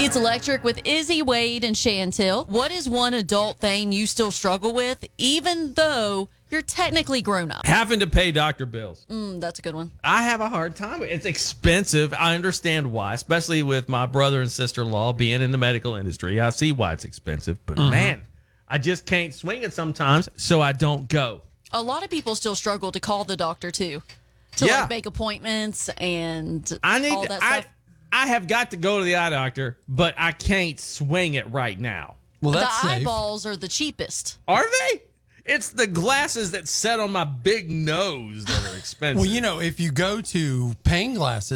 It's Electric with Izzy, Wade, and Chantel. What is one adult thing you still struggle with, even though you're technically grown up? Having to pay doctor bills. That's a good one. I have a hard time. It's expensive. I understand why, especially with my brother and sister-in-law being in the medical industry. I see why it's expensive, but man, I just can't swing it sometimes, so I don't go. A lot of people still struggle to call the doctor, too, to like make appointments and all that stuff. I have got to go to the eye doctor, but I can't swing it right now. Well, The that's safe. eyeballs are the cheapest. Are they? It's the glasses that set on my big nose that are expensive. Well, if you go to pain glasses,